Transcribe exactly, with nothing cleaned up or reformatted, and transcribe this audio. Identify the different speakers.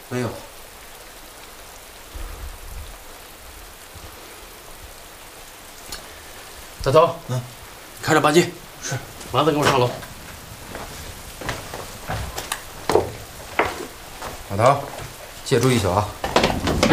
Speaker 1: 没有。大头，嗯，开着吧唧。是。麻子跟我上楼。老头，借住一宿啊。